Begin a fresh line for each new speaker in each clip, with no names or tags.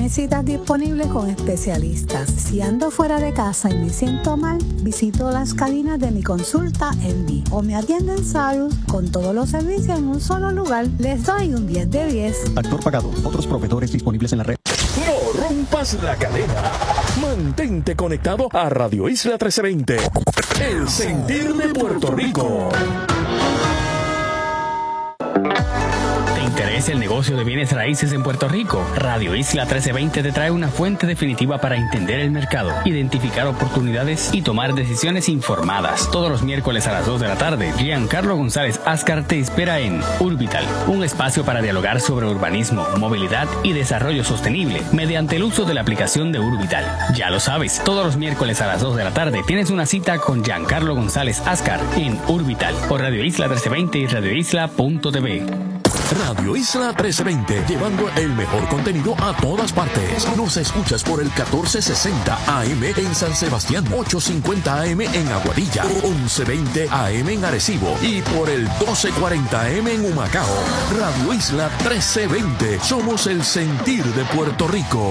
Tienes citas disponibles con especialistas. Si ando fuera de casa y me siento mal, visito las cabinas de Mi Consulta Envi o me atienden Salud con todos los servicios en un solo lugar. Les doy un 10 de 10.
Actor pagado. Otros proveedores disponibles en la red.
No rompas la cadena. Mantente conectado a Radio Isla 1320. El sentir de Puerto Rico.
¿Te interesa el negocio de bienes raíces en Puerto Rico? Radio Isla 1320 te trae una fuente definitiva para entender el mercado, identificar oportunidades y tomar decisiones informadas. Todos los miércoles a las 2 de la tarde, Giancarlo González Ascar te espera en Urbital, un espacio para dialogar sobre urbanismo, movilidad y desarrollo sostenible mediante el uso de la aplicación de Urbital. Ya lo sabes, todos los miércoles a las 2 de la tarde tienes una cita con Giancarlo González Ascar en Urbital por Radio Isla 1320 y radioisla.tv.
Radio Isla 1320, llevando el mejor contenido a todas partes. Nos escuchas por el 1460 AM en San Sebastián, 850 AM en Aguadilla, 1120 AM en Arecibo y por el 1240 AM en Humacao. Radio Isla 1320, somos el sentir de Puerto Rico.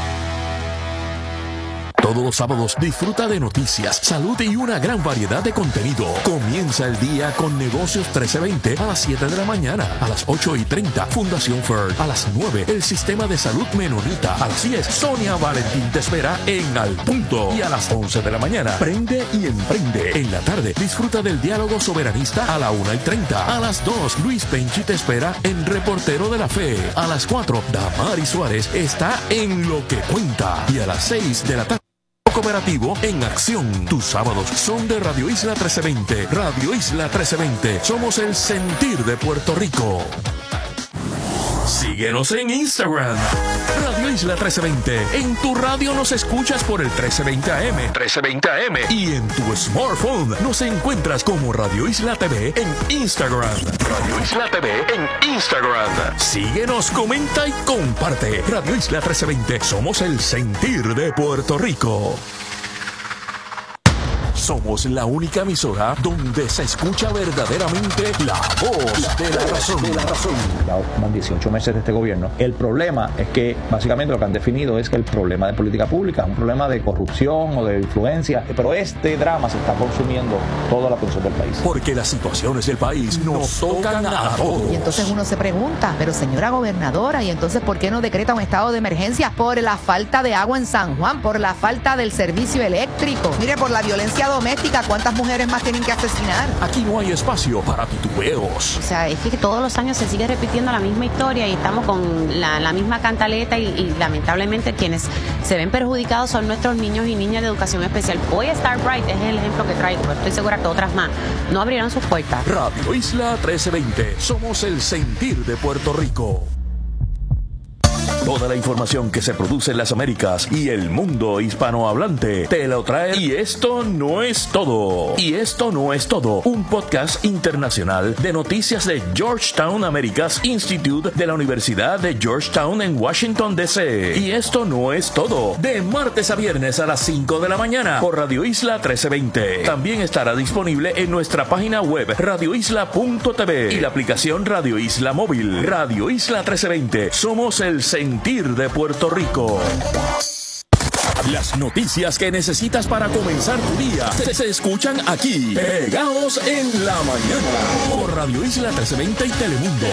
Todos los sábados disfruta de noticias, salud y una gran variedad de contenido. Comienza el día con Negocios 1320 a las 7 de la mañana. A las 8:30, Fundación FERD. A las 9, el Sistema de Salud Menonita. A las 10, Sonia Valentín te espera en Al Punto. Y a las 11 de la mañana, Prende y Emprende. En la tarde, disfruta del diálogo soberanista a la 1:30. A las 2, Luis Penchi te espera en Reportero de la Fe. A las 4, Damari Suárez está en Lo que Cuenta. Y a las 6 de la tarde, Cooperativo en Acción. Tus sábados son de Radio Isla 1320. Radio Isla 1320. Somos el sentir de Puerto Rico. Síguenos en Instagram. Radio Isla 1320. En tu radio nos escuchas por el 1320 AM. 1320 AM. Y en tu smartphone nos encuentras como Radio Isla TV en Instagram. Radio Isla TV en Instagram. Síguenos, comenta y comparte. Radio Isla 1320. Somos el sentir de Puerto Rico. Somos la única emisora donde se escucha verdaderamente la voz de la razón.
Van 18 meses de este gobierno. El problema es que básicamente lo que han definido es que el problema de política pública es un problema de corrupción o de influencia, pero este drama se está consumiendo toda la atención del país.
Porque las situaciones del país nos tocan a todos.
Y entonces uno se pregunta, pero señora gobernadora, ¿y entonces por qué no decreta un estado de emergencia? Por la falta de agua en San Juan, por la falta del servicio eléctrico, mire, por la violencia doméstica, ¿cuántas mujeres más tienen que asesinar?
Aquí no hay espacio para titubeos.
O sea, es que todos los años se sigue repitiendo la misma historia y estamos con la misma cantaleta y lamentablemente quienes se ven perjudicados son nuestros niños y niñas de educación especial. Hoy Starbright es el ejemplo que traigo, pero estoy segura que otras más no abrirán sus puertas.
Radio Isla 1320, somos el sentir de Puerto Rico. Toda la información que se produce en las Américas y el mundo hispanohablante te lo trae. Y esto no es todo. Y esto no es todo. Un podcast internacional de noticias de Georgetown Americas Institute de la Universidad de Georgetown en Washington, D.C. Y esto no es todo. De martes a viernes a las 5 de la mañana por Radio Isla 1320. También estará disponible en nuestra página web radioisla.tv y la aplicación Radio Isla Móvil. Radio Isla 1320. Somos el sentir de Puerto Rico. Las noticias que necesitas para comenzar tu día se escuchan aquí, pegados en la mañana, por Radio Isla 1320 y Telemundo.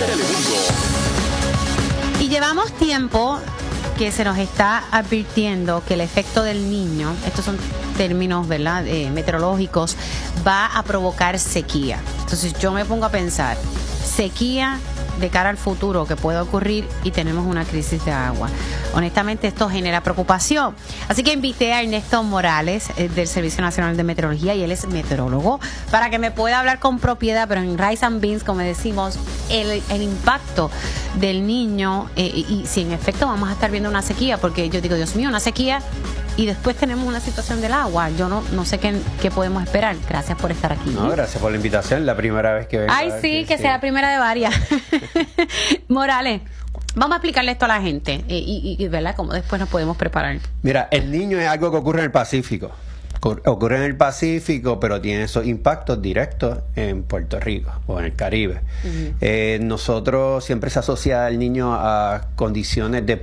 Y llevamos tiempo que se nos está advirtiendo que el efecto del niño, estos son términos, ¿verdad?, meteorológicos, va a provocar sequía. Entonces yo me pongo a pensar, sequía de cara al futuro que puede ocurrir y tenemos una crisis de agua. Honestamente esto genera preocupación. Así que invité a Ernesto Morales del Servicio Nacional de Meteorología, y él es meteorólogo, para que me pueda hablar con propiedad, pero en Rice and Beans, como decimos, el impacto del niño y si en efecto vamos a estar viendo una sequía, porque yo digo, Dios mío, una sequía y después tenemos una situación del agua. Yo no sé qué podemos esperar. Gracias por estar aquí.
No, gracias por la invitación. La primera vez que vengo.
Ay, sí, que sea la primera de varias. Morales, vamos a explicarle esto a la gente y ¿verdad?, cómo después nos podemos preparar.
Mira, el niño es algo que ocurre en el Pacífico. Ocurre en el Pacífico, pero tiene esos impactos directos en Puerto Rico o en el Caribe. Uh-huh. Nosotros siempre se asocia al niño a condiciones de